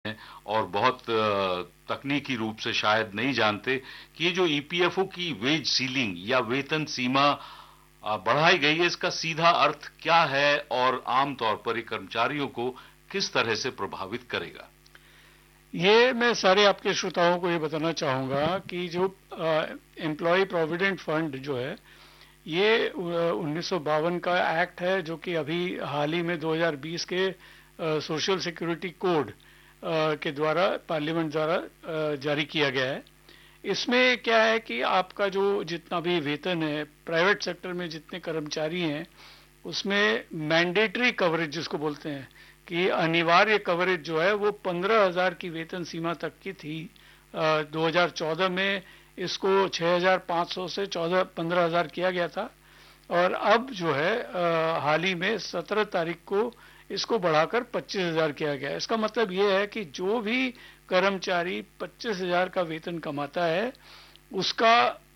और बहुत तकनीकी रूप से शायद नहीं जानते कि ये जो ईपीएफओ की वेज सीलिंग या वेतन सीमा बढ़ाई गई है, इसका सीधा अर्थ क्या है और आमतौर पर ये कर्मचारियों को किस तरह से प्रभावित करेगा। ये मैं सारे आपके श्रोताओं को ये बताना चाहूँगा कि जो एम्प्लॉय प्रोविडेंट फंड जो है ये 1952 का एक्ट है, जो कि अभी हाल ही में 2020 के सोशल सिक्योरिटी कोड के द्वारा पार्लियामेंट द्वारा जारी किया गया है। इसमें क्या है कि आपका जो जितना भी वेतन है प्राइवेट सेक्टर में जितने कर्मचारी हैं उसमें मैंडेटरी कवरेज जिसको बोलते हैं कि अनिवार्य कवरेज जो है वो 15,000 की वेतन सीमा तक की थी। 2014 में इसको 6,500 से 15,000 किया गया था और अब जो है हाल ही में 17 तारीख को इसको बढ़ाकर 25,000 किया गया। इसका मतलब ये है कि जो भी कर्मचारी 25,000 का वेतन कमाता है उसका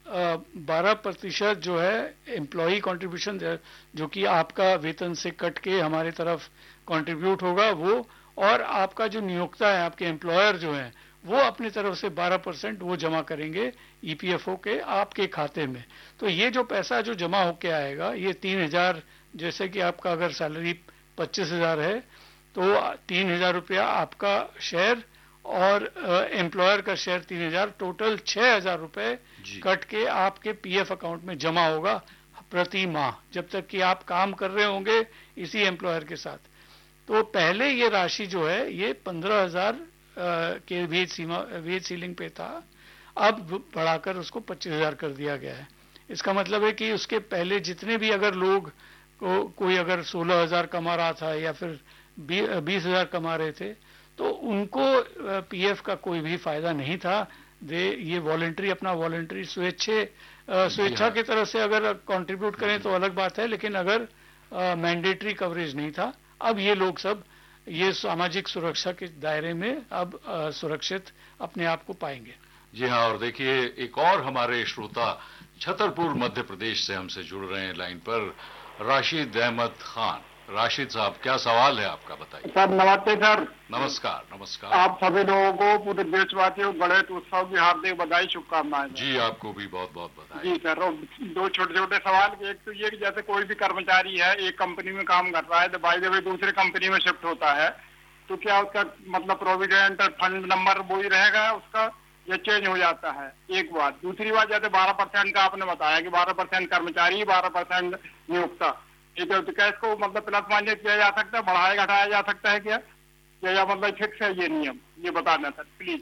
12% जो है एम्प्लॉई कंट्रीब्यूशन जो कि आपका वेतन से कट के हमारे तरफ कंट्रीब्यूट होगा वो, और आपका जो नियोक्ता है आपके एम्प्लॉयर जो है वो अपनी तरफ से 12% वो जमा करेंगे ईपीएफओ के आपके खाते में। तो ये जो पैसा जो जमा होके आएगा ये 3,000, जैसे कि आपका अगर सैलरी 25,000 है तो 3,000 रुपया आपका शेयर और एम्प्लॉयर का शेयर 3,000, टोटल 6,000 रुपए कट के आपके पीएफ अकाउंट में जमा होगा प्रति माह, जब तक कि आप काम कर रहे होंगे इसी एम्प्लॉयर के साथ। तो पहले ये राशि जो है ये 15,000 के वेज सीलिंग पे था, अब बढ़ाकर उसको 25,000 कर दिया गया है। इसका मतलब है कि उसके पहले जितने भी अगर लोग कोई अगर 16,000 कमा रहा था या फिर 20,000 कमा रहे थे तो उनको पीएफ का कोई भी फायदा नहीं था। ये वॉलंटरी अपना वॉलंटरी स्वेच्छा की तरफ से अगर कंट्रीब्यूट करें तो अलग बात है, लेकिन अगर मैंडेटरी कवरेज नहीं था। अब ये लोग सब ये सामाजिक सुरक्षा के दायरे में अब सुरक्षित अपने आप को पाएंगे। जी हाँ, और देखिए एक और हमारे श्रोता छतरपुर मध्य प्रदेश से हमसे जुड़ रहे हैं लाइन पर, राशिद अहमद खान। राशिद साहब क्या सवाल है आपका, बताइए। सर नमस्ते सर। नमस्कार। नमस्कार। आप सभी लोगों को पूरे देशवासियों को गणेश उत्सव की हार्दिक बधाई शुभकामनाएं। जी आपको भी बहुत बहुत बधाई। जी सर, दो छोटे छोटे सवाल। एक तो ये कि जैसे कोई भी कर्मचारी है एक कंपनी में काम कर रहा है तो बाय द वे दूसरे कंपनी में शिफ्ट होता है तो क्या उसका मतलब प्रोविडेंट फंड नंबर वही रहेगा उसका या चेंज हो जाता है? एक बात। दूसरी बात, जैसे 12% का आपने बताया कि 12% कर्मचारी 12% नियोक्ता, ठीक है, तो क्या इसको मतलब प्लस माइनस किया जा सकता है, बढ़ाया घटाया जा सकता है क्या, या मतलब फिक्स है ये नियम? ये बताना सर प्लीज।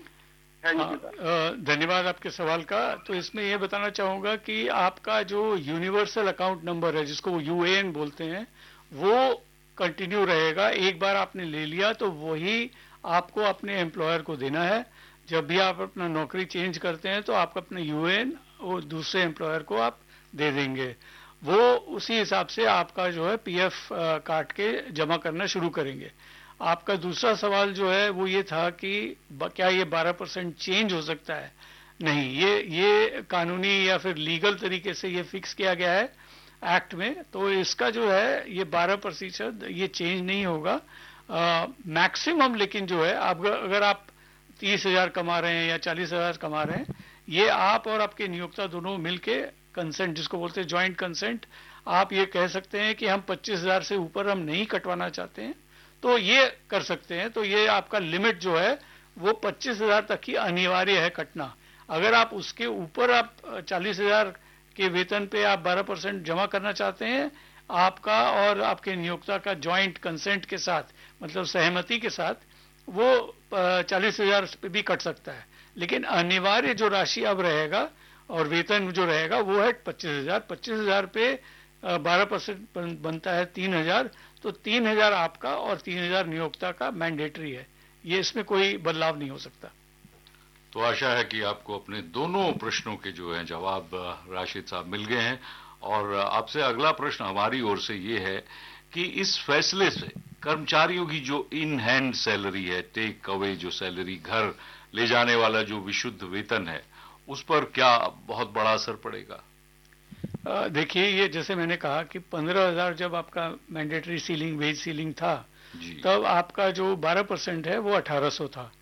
धन्यवाद आपके सवाल का। तो इसमें ये बताना चाहूंगा कि आपका जो यूनिवर्सल अकाउंट नंबर है जिसको यूएएन बोलते हैं वो कंटिन्यू रहेगा। एक बार आपने ले लिया तो वही आपको अपने एम्प्लॉयर को देना है। जब भी आप अपना नौकरी चेंज करते हैं तो आप अपना यूएएन वो दूसरे एम्प्लॉयर को आप दे देंगे, वो उसी हिसाब से आपका जो है पीएफ काट के जमा करना शुरू करेंगे। आपका दूसरा सवाल जो है वो ये था कि क्या ये 12% चेंज हो सकता है? नहीं, ये कानूनी या फिर लीगल तरीके से ये फिक्स किया गया है एक्ट में, तो इसका जो है ये 12% ये चेंज नहीं होगा मैक्सिमम। लेकिन जो है अगर आप 30,000 कमा रहे हैं या 40,000 कमा रहे हैं, ये आप और आपके नियोक्ता दोनों मिलके कंसेंट जिसको बोलते हैं जॉइंट कंसेंट, आप ये कह सकते हैं कि हम 25,000 से ऊपर हम नहीं कटवाना चाहते हैं तो ये कर सकते हैं। तो ये आपका लिमिट जो है वो 25,000 तक ही अनिवार्य है कटना। अगर आप उसके ऊपर आप 40,000 के वेतन पे आप 12% जमा करना चाहते हैं, आपका और आपके नियोक्ता का जॉइंट कंसेंट के साथ, मतलब सहमति के साथ, वो 40,000 पे भी कट सकता है। लेकिन अनिवार्य जो राशि अब रहेगा और वेतन जो रहेगा वो है 25,000। 25,000 पे 12% बनता है 3,000, तो 3,000 आपका और 3,000 नियोक्ता का मैंडेटरी है। ये इसमें कोई बदलाव नहीं हो सकता। तो आशा है कि आपको अपने दोनों प्रश्नों के जो है जवाब राशिद साहब मिल गए हैं। और आपसे अगला प्रश्न हमारी ओर से ये है कि इस फैसले से कर्मचारियों की जो इन हैंड सैलरी है, टेक अवे जो सैलरी, घर ले जाने वाला जो विशुद्ध वेतन है, उस पर क्या बहुत बड़ा असर पड़ेगा? देखिए, ये जैसे मैंने कहा कि 15,000 जब आपका मैंडेटरी सीलिंग वेज सीलिंग था तब आपका जो 12% है वो 1,800 था।